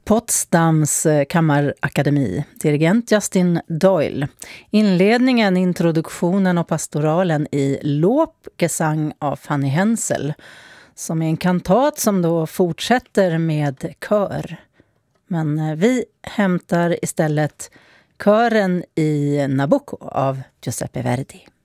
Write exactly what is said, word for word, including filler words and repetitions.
Potsdams kammarakademi, dirigent Justin Doyle. Inledningen, introduktionen och pastoralen i Lobgesang av Fanny Hensel, som är en kantat som då fortsätter med kör. Men vi hämtar istället kören i Nabucco av Giuseppe Verdi.